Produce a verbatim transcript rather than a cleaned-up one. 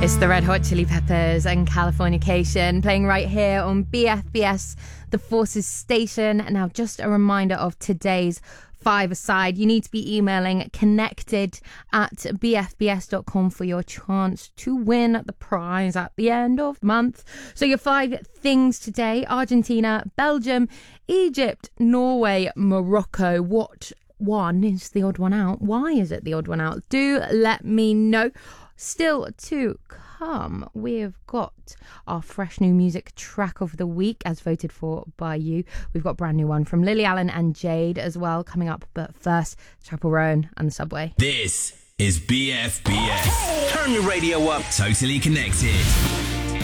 It's the Red Hot Chili Peppers and Californication playing right here on B F B S, the Forces station. Now, just a reminder of today's five-a-side. You need to be emailing connected at b f b s dot com for your chance to win the prize at the end of the month. So your five things today: Argentina, Belgium, Egypt, Norway, Morocco. What one is the odd one out? Why is it the odd one out? Do let me know. Still to come, we've got our fresh new music track of the week as voted for by you. We've got a brand new one from Lily Allen and Jade as well coming up. But first, Chappell Roan and the Subway. This is B F B S. Turn your radio up. Totally connected.